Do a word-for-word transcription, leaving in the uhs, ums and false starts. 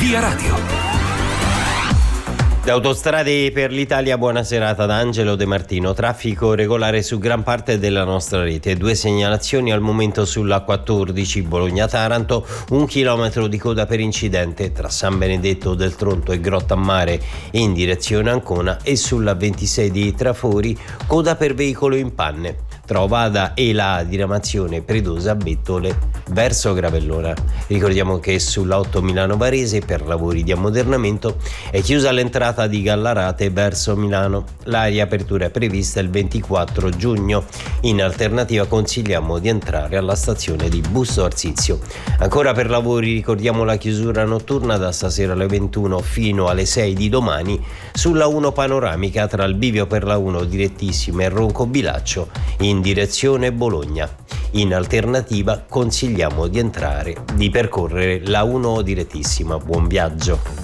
Via Radio. Da Autostrade per l'Italia, buona serata da Angelo De Martino. Traffico regolare su gran parte della nostra rete. Due segnalazioni al momento sulla quattordici Bologna-Taranto, un chilometro di coda per incidente tra San Benedetto del Tronto e Grottammare in direzione Ancona, e sulla ventisei di Trafori, coda per veicolo in panne tra Ovada e la diramazione Predosa Bettole verso Gravellona. Ricordiamo che sulla otto Milano Varese, per lavori di ammodernamento, è chiusa l'entrata di Gallarate verso Milano. La riapertura è prevista il ventiquattro giugno. In alternativa consigliamo di entrare alla stazione di Busto Arsizio. Ancora per lavori ricordiamo la chiusura notturna da stasera alle ventuno fino alle sei di domani sulla uno panoramica tra il bivio per la uno direttissima e Ronco Bilaccio in direzione Bologna. In alternativa consigliamo di entrare, di percorrere la uno direttissima. Buon viaggio.